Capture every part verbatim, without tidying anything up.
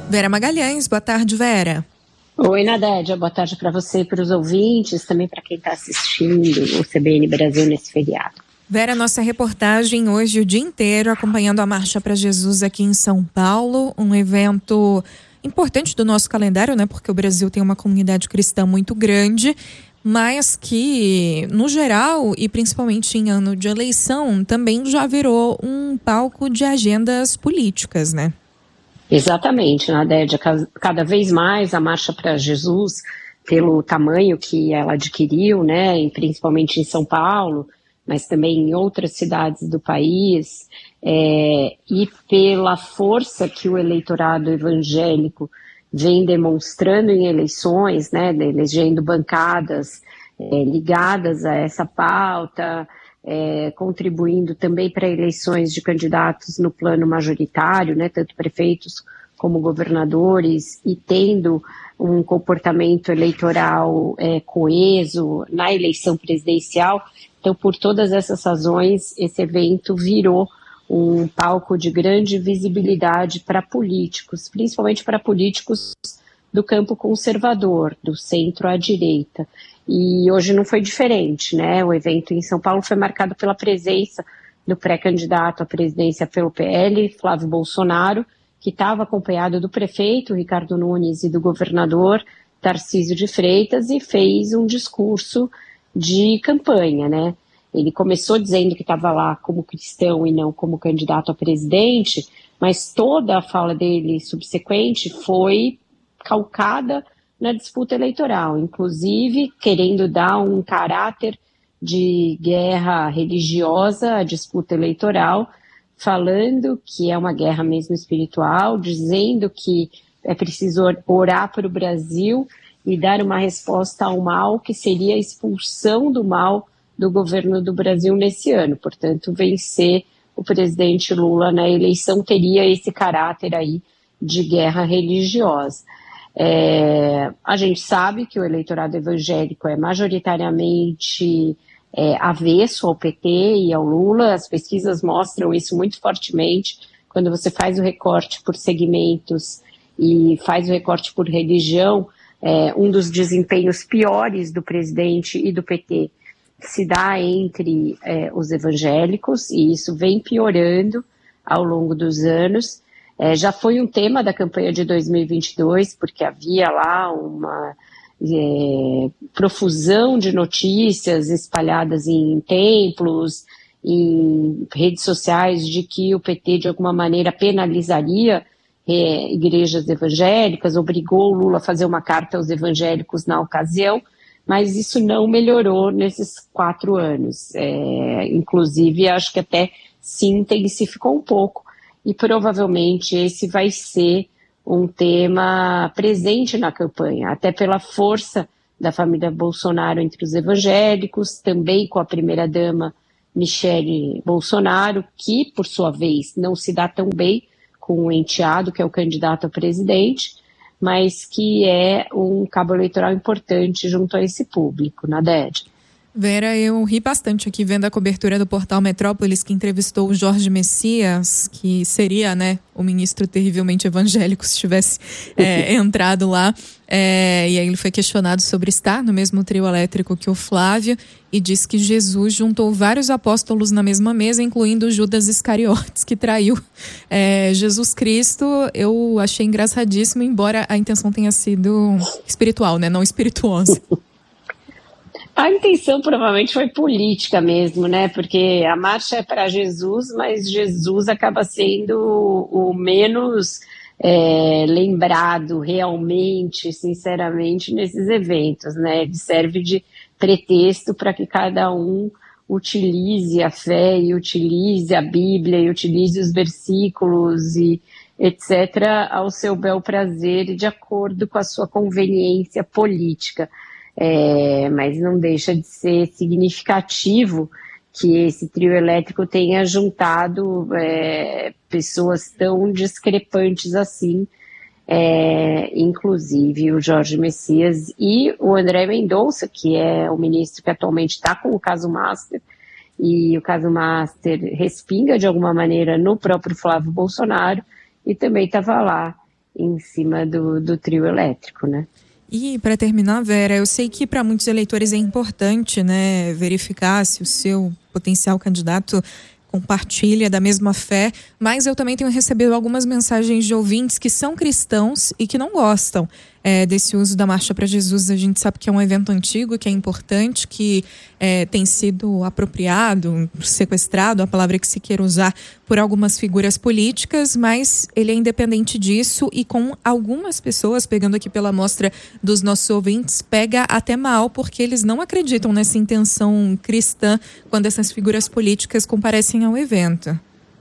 Vera Magalhães, boa tarde, Vera. Oi, Nadédia, boa tarde para você e para os ouvintes, também para quem está assistindo o C B N Brasil nesse feriado. Vera, nossa reportagem hoje o dia inteiro acompanhando a Marcha para Jesus aqui em São Paulo, um evento importante do nosso calendário, né? Porque o Brasil tem uma comunidade cristã muito grande, mas que, no geral, e principalmente em ano de eleição, também já virou um palco de agendas políticas, né? Exatamente, Nadédia, cada vez mais a Marcha para Jesus, pelo tamanho que ela adquiriu, né, principalmente em São Paulo, mas também em outras cidades do país, é, e pela força que o eleitorado evangélico vem demonstrando em eleições, né, elegendo bancadas é, ligadas a essa pauta, É, contribuindo também para eleições de candidatos no plano majoritário, né, tanto prefeitos como governadores, e tendo um comportamento eleitoral é, coeso na eleição presidencial. Então, por todas essas razões, esse evento virou um palco de grande visibilidade para políticos, principalmente para políticos do campo conservador, do centro à direita. E hoje não foi diferente, né? O evento em São Paulo foi marcado pela presença do pré-candidato à presidência pelo P L, Flávio Bolsonaro, que estava acompanhado do prefeito Ricardo Nunes e do governador Tarcísio de Freitas, e fez um discurso de campanha, né? Ele começou dizendo que estava lá como cristão e não como candidato a presidente, mas toda a fala dele subsequente foi calcada na disputa eleitoral, inclusive querendo dar um caráter de guerra religiosa à disputa eleitoral, falando que é uma guerra mesmo espiritual, dizendo que é preciso orar para o Brasil e dar uma resposta ao mal, que seria a expulsão do mal do governo do Brasil nesse ano. Portanto, vencer o presidente Lula na eleição teria esse caráter aí de guerra religiosa. É, a gente sabe que o eleitorado evangélico é majoritariamente é, avesso ao P T e ao Lula. As pesquisas mostram isso muito fortemente. Quando você faz o recorte por segmentos e faz o recorte por religião, é, um dos desempenhos piores do presidente e do P T se dá entre é, os evangélicos, e isso vem piorando ao longo dos anos. É, já foi um tema da campanha de dois mil e vinte e dois, porque havia lá uma é, profusão de notícias espalhadas em templos, em redes sociais, de que o P T de alguma maneira penalizaria é, igrejas evangélicas, obrigou o Lula a fazer uma carta aos evangélicos na ocasião, mas isso não melhorou nesses quatro anos. É, inclusive, acho que até se intensificou um pouco. E provavelmente esse vai ser um tema presente na campanha, até pela força da família Bolsonaro entre os evangélicos, também com a primeira-dama Michele Bolsonaro, que, por sua vez, não se dá tão bem com o enteado, que é o candidato a presidente, mas que é um cabo eleitoral importante junto a esse público, Nadédia. Vera, eu ri bastante aqui vendo a cobertura do portal Metrópolis, que entrevistou o Jorge Messias, que seria, né, o ministro terrivelmente evangélico se tivesse é, entrado lá. É, e aí ele foi questionado sobre estar no mesmo trio elétrico que o Flávio, e disse que Jesus juntou vários apóstolos na mesma mesa, incluindo Judas Iscariotes, que traiu é, Jesus Cristo. Eu achei engraçadíssimo, embora a intenção tenha sido espiritual, né, não espirituosa. A intenção provavelmente foi política mesmo, né? Porque a marcha é para Jesus, mas Jesus acaba sendo o, o menos é, lembrado realmente, sinceramente, nesses eventos, né? Ele serve de pretexto para que cada um utilize a fé e utilize a Bíblia e utilize os versículos e etcétera ao seu bel prazer e de acordo com a sua conveniência política. É, mas não deixa de ser significativo que esse trio elétrico tenha juntado é, pessoas tão discrepantes assim, é, inclusive o Jorge Messias e o André Mendonça, que é o ministro que atualmente está com o caso Master, e o caso Master respinga de alguma maneira no próprio Flávio Bolsonaro, e também estava lá em cima do, do trio elétrico, né? E para terminar, Vera, eu sei que para muitos eleitores é importante, né, verificar se o seu potencial candidato compartilha da mesma fé, mas eu também tenho recebido algumas mensagens de ouvintes que são cristãos e que não gostam é, desse uso da Marcha para Jesus. A gente sabe que é um evento antigo, que é importante, que é, tem sido apropriado, sequestrado, a palavra que se queira usar, por algumas figuras políticas, mas ele é independente disso e com algumas pessoas, pegando aqui pela amostra dos nossos ouvintes, pega até mal, porque eles não acreditam nessa intenção cristã quando essas figuras políticas comparecem ao evento.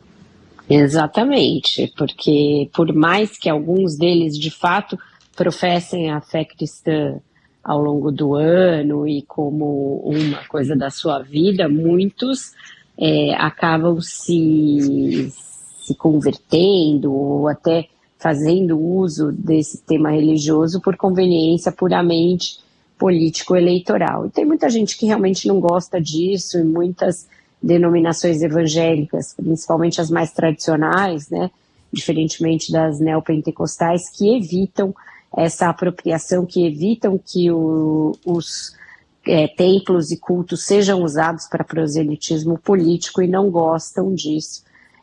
Exatamente, porque por mais que alguns deles de fato professem a fé cristã ao longo do ano e como uma coisa da sua vida, muitos é, acabam se, se convertendo ou até fazendo uso desse tema religioso por conveniência puramente político-eleitoral. E tem muita gente que realmente não gosta disso, e muitas denominações evangélicas, principalmente as mais tradicionais, né, diferentemente das neopentecostais, que evitam essa apropriação, que evitam que o, os é, templos e cultos sejam usados para proselitismo político e não gostam disso.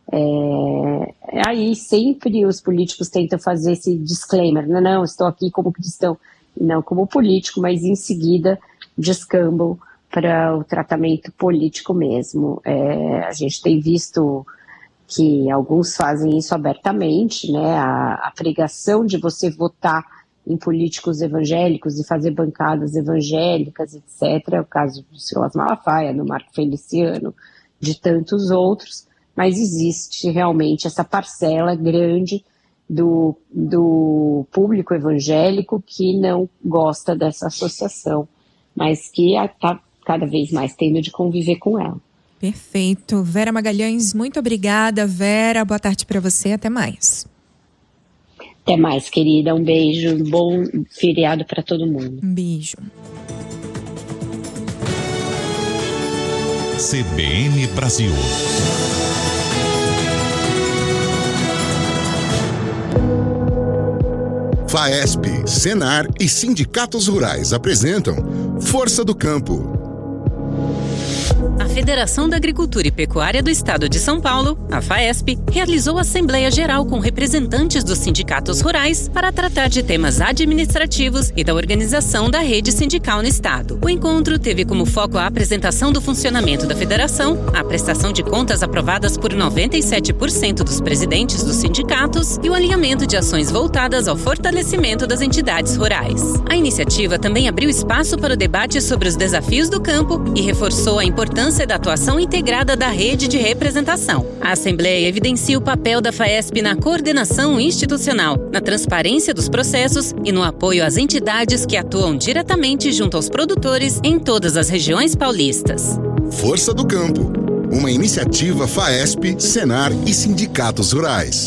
É, aí sempre os políticos tentam fazer esse disclaimer, não, não, estou aqui como cristão, não como político, mas em seguida descambam para o tratamento político mesmo. É, a gente tem visto que alguns fazem isso abertamente, né? A, a pregação de você votar em políticos evangélicos e fazer bancadas evangélicas, etcétera. É o caso do Silas Malafaia, do Marco Feliciano, de tantos outros, mas existe realmente essa parcela grande do, do público evangélico que não gosta dessa associação, mas que está cada vez mais tendo de conviver com ela. Perfeito. Vera Magalhães, muito obrigada. Vera, boa tarde para você. Até mais. Até mais, querida. Um beijo. Um bom feriado para todo mundo. Um beijo. C B N Brasil. FAESP, Senar e sindicatos rurais apresentam Força do Campo. A Federação da Agricultura e Pecuária do Estado de São Paulo, a FAESP, realizou Assembleia Geral com representantes dos sindicatos rurais para tratar de temas administrativos e da organização da rede sindical no Estado. O encontro teve como foco a apresentação do funcionamento da federação, a prestação de contas aprovadas por noventa e sete por cento dos presidentes dos sindicatos e o alinhamento de ações voltadas ao fortalecimento das entidades rurais. A iniciativa também abriu espaço para o debate sobre os desafios do campo e reforçou a importância da atuação integrada da rede de representação. A Assembleia evidencia o papel da FAESP na coordenação institucional, na transparência dos processos e no apoio às entidades que atuam diretamente junto aos produtores em todas as regiões paulistas. Força do Campo, uma iniciativa FAESP, Senar e sindicatos rurais.